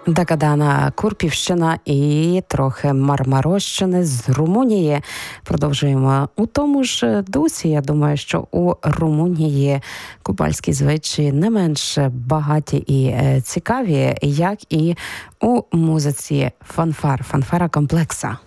Дагадана Курпівщина і трохи Мармарощини з Румунії. Продовжуємо у тому ж дусі. Я думаю, що у Румунії купальські звичаї не менш багаті і цікаві, як і у музиці фанфара комплекса.